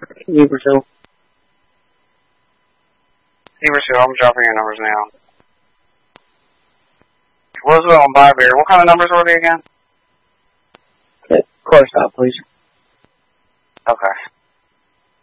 Heberville. Heberville, I'm dropping your numbers now. Roseville and Bybear. What kind of numbers were they again? Okay, car stop, please. Okay.